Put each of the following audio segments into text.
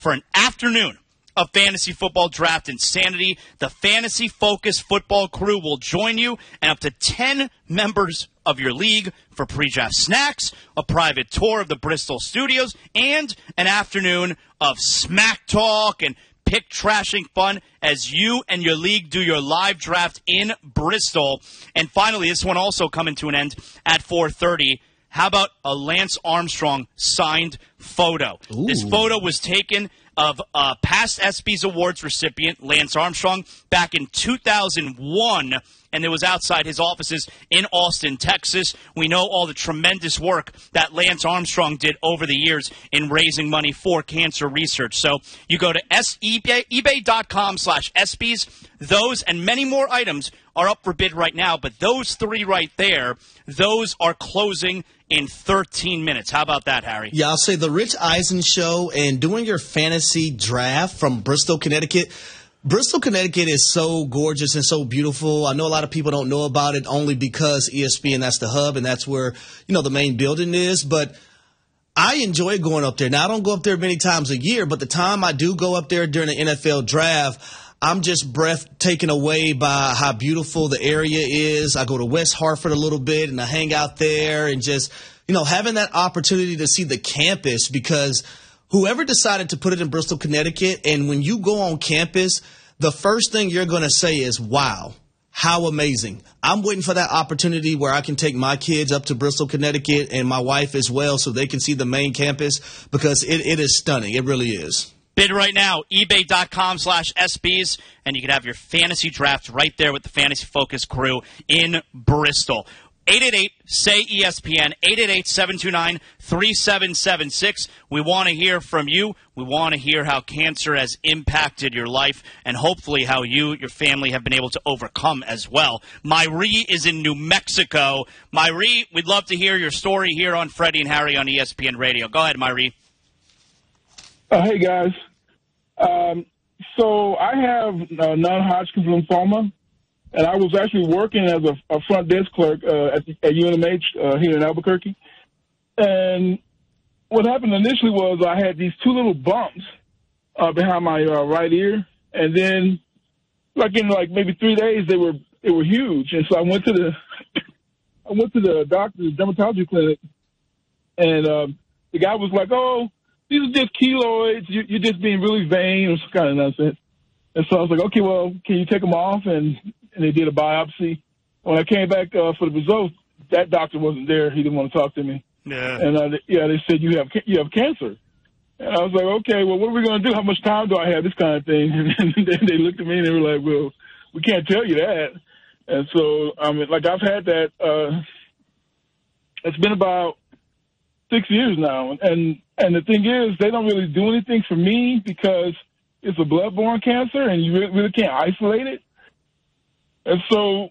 for an afternoon of fantasy football draft insanity. The Fantasy Focus Football Crew will join you and up to 10 members of your league for pre-draft snacks, a private tour of the Bristol studios, and an afternoon of smack talk and pick trashing fun as you and your league do your live draft in Bristol. And finally, this one also coming to an end at 4:30. How about a Lance Armstrong signed photo? Ooh. This photo was taken of past ESPYs Awards recipient Lance Armstrong back in 2001, and it was outside his offices in Austin, Texas. We know all the tremendous work that Lance Armstrong did over the years in raising money for cancer research. So you go to ebay.com/ESPYs. Those and many more items are up for bid right now, but those three right there, those are closing in 13 minutes. How about that, Harry? Yeah, I'll say the Rich Eisen Show and doing your fantasy draft from Bristol, Connecticut. Bristol, Connecticut is so gorgeous and so beautiful. I know a lot of people don't know about it only because ESPN, that's the hub, and that's where, the main building is. But I enjoy going up there. Now, I don't go up there many times a year, but the time I do go up there during the NFL draft, I'm just taken away by how beautiful the area is. I go to West Hartford a little bit, and I hang out there and just, having that opportunity to see the campus, because whoever decided to put it in Bristol, Connecticut, and when you go on campus, the first thing you're going to say is, wow, how amazing. I'm waiting for that opportunity where I can take my kids up to Bristol, Connecticut, and my wife as well, so they can see the main campus, because it is stunning. It really is. Bid right now, ebay.com/ESPYs, and you can have your fantasy draft right there with the Fantasy Focus Crew in Bristol. 888-SAY-ESPN, 888-729-3776. We want to hear from you. We want to hear how cancer has impacted your life and hopefully how you, your family, have been able to overcome as well. Myrie is in New Mexico. Myrie, we'd love to hear your story here on Freddie and Harry on ESPN Radio. Go ahead, Myrie. Hey, guys. So I have non-Hodgkin's lymphoma, and I was actually working as a front desk clerk at UNMH here in Albuquerque. And what happened initially was I had these two little bumps behind my right ear, and then, in maybe 3 days, they were huge. And so I went to the doctor's dermatology clinic, and the guy was like, "Oh, these are just keloids. You're just being really vain," or some kind of nonsense. And so I was like, "Okay, well, can you take them off?" And they did a biopsy. When I came back for the results, that doctor wasn't there. He didn't want to talk to me. Yeah. And they said you have cancer. And I was like, "Okay, well, what are we going to do? How much time do I have? This kind of thing." And then they looked at me and they were like, "Well, we can't tell you that." And so I've had that. It's been about 6 years now, and the thing is, they don't really do anything for me because it's a bloodborne cancer, and you really can't isolate it. And so,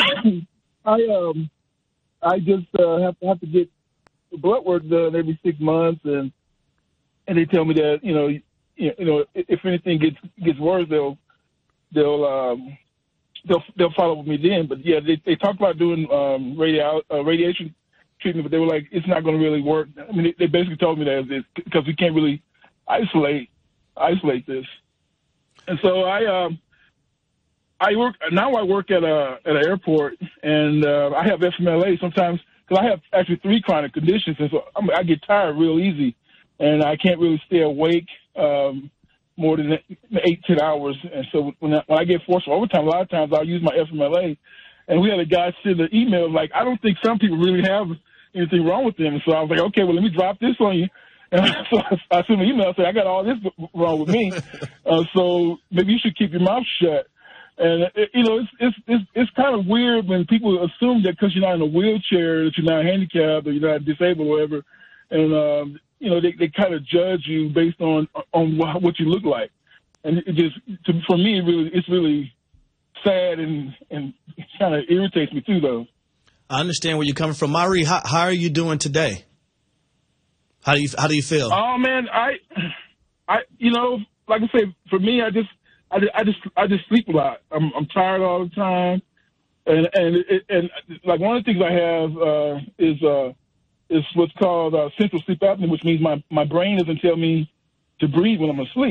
I just have to get the blood work done every 6 months, and they tell me that if anything gets worse, they'll follow up with me then. But yeah, they talked about doing radiation treatment, but they were like, it's not going to really work. I mean, they basically told me that because we can't really isolate this. And so I work at an airport, and I have FMLA sometimes because I have actually 3 chronic conditions, and so I get tired real easy, and I can't really stay awake more than 8-10 hours. And so when I get forced for overtime, a lot of times I'll use my FMLA. And we had a guy send an email like, "I don't think some people really have anything wrong with them." And so I was like, "Okay, well, let me drop this on you." And so I sent an email saying, "I got all this wrong with me, so maybe you should keep your mouth shut." And it's kind of weird when people assume that because you're not in a wheelchair that you're not handicapped or you're not disabled or whatever, and they kind of judge you based on what you look like. And it just for me, it's really sad and it kind of irritates me too, though. I understand where you're coming from, Myrie. How are you doing today? How do you feel? Oh man, I like I say, for me, I just sleep a lot. I'm tired all the time, and like one of the things I have is what's called central sleep apnea, which means my brain doesn't tell me to breathe when I'm asleep.